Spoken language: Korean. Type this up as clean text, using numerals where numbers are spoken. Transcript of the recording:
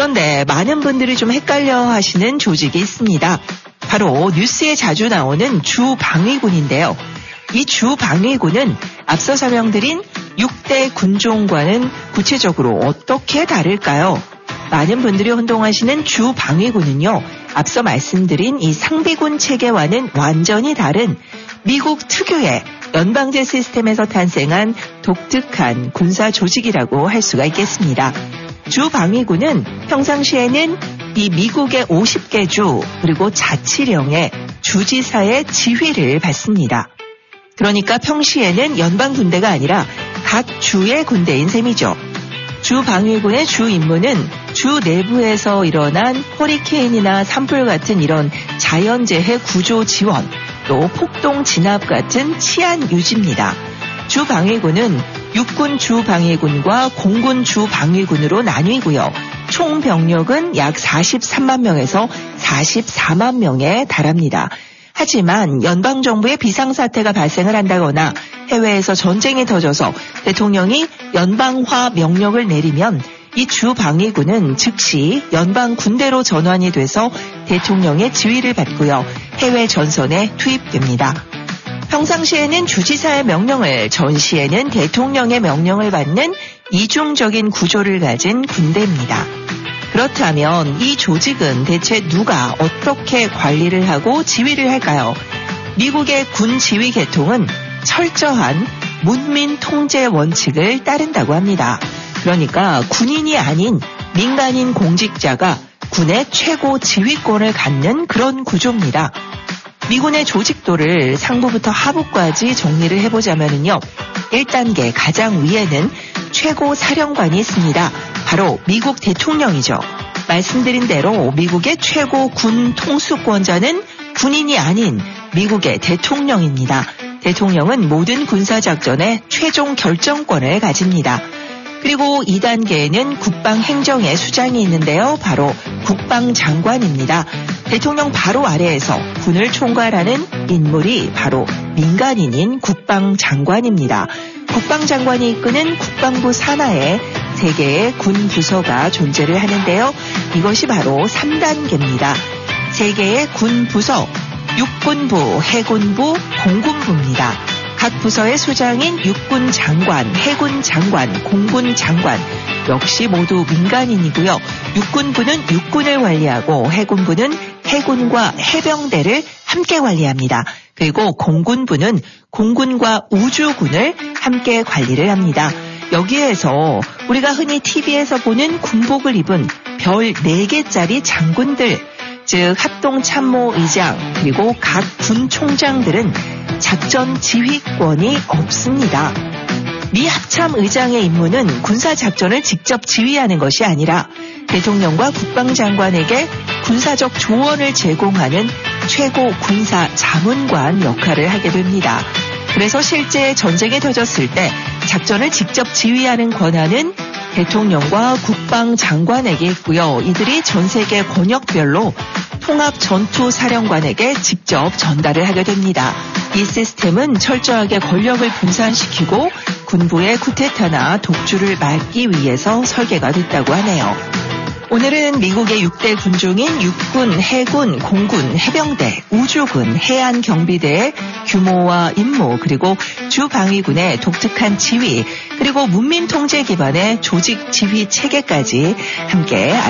그런데 많은 분들이 좀 헷갈려 하시는 조직이 있습니다. 바로 뉴스에 자주 나오는 주방위군인데요. 이 주방위군은 앞서 설명드린 6대 군종과는 구체적으로 어떻게 다를까요? 많은 분들이 혼동하시는 주방위군은요, 앞서 말씀드린 이 상비군 체계와는 완전히 다른 미국 특유의 연방제 시스템에서 탄생한 독특한 군사 조직이라고 할 수가 있겠습니다. 주방위군은 평상시에는 이 미국의 50개 주 그리고 자치령의 주지사의 지휘를 받습니다. 그러니까 평시에는 연방 군대가 아니라 각 주의 군대인 셈이죠. 주방위군의 주 임무는 주 내부에서 일어난 허리케인이나 산불 같은 이런 자연재해 구조 지원, 또 폭동 진압 같은 치안 유지입니다. 주방위군은 육군 주방위군과 공군 주방위군으로 나뉘고요. 총 병력은 약 43만 명에서 44만 명에 달합니다. 하지만 연방정부의 비상사태가 발생을 한다거나 해외에서 전쟁이 터져서 대통령이 연방화 명령을 내리면 이 주방위군은 즉시 연방군대로 전환이 돼서 대통령의 지휘를 받고요. 해외 전선에 투입됩니다. 평상시에는 주지사의 명령을, 전시에는 대통령의 명령을 받는 이중적인 구조를 가진 군대입니다. 그렇다면 이 조직은 대체 누가 어떻게 관리를 하고 지휘를 할까요? 미국의 군 지휘 계통은 철저한 문민 통제 원칙을 따른다고 합니다. 그러니까 군인이 아닌 민간인 공직자가 군의 최고 지휘권을 갖는 그런 구조입니다. 미군의 조직도를 상부부터 하부까지 정리를 해보자면요. 1단계 가장 위에는 최고 사령관이 있습니다. 바로 미국 대통령이죠. 말씀드린 대로 미국의 최고 군 통수권자는 군인이 아닌 미국의 대통령입니다. 대통령은 모든 군사작전의 최종 결정권을 가집니다. 그리고 2단계에는 국방행정의 수장이 있는데요. 바로 국방장관입니다. 대통령 바로 아래에서 군을 총괄하는 인물이 바로 민간인인 국방장관입니다. 국방장관이 이끄는 국방부 산하에 3개의 군 부서가 존재를 하는데요. 이것이 바로 3단계입니다. 3개의 군 부서, 육군부, 해군부, 공군부입니다. 각 부서의 수장인 육군 장관, 해군 장관, 공군 장관 역시 모두 민간인이고요. 육군부는 육군을 관리하고 해군부는 해군과 해병대를 함께 관리합니다. 그리고 공군부는 공군과 우주군을 함께 관리를 합니다. 여기에서 우리가 흔히 TV에서 보는 군복을 입은 별 4개짜리 장군들, 즉 합동참모의장 그리고 각 군 총장들은 작전 지휘권이 없습니다. 미 합참의장의 임무는 군사작전을 직접 지휘하는 것이 아니라 대통령과 국방장관에게 군사적 조언을 제공하는 최고 군사 자문관 역할을 하게 됩니다. 그래서 실제 전쟁이 터졌을 때 작전을 직접 지휘하는 권한은 대통령과 국방장관에게 있고요. 이들이 전 세계 권역별로 통합전투사령관에게 직접 전달을 하게 됩니다. 이 시스템은 철저하게 권력을 분산시키고 군부의 쿠데타나 독주를 막기 위해서 설계가 됐다고 하네요. 오늘은 미국의 6대 군종인 육군, 해군, 공군, 해병대, 우주군, 해안경비대의 규모와 임무, 그리고 주방위군의 독특한 지휘, 그리고 문민통제 기반의 조직 지휘 체계까지 함께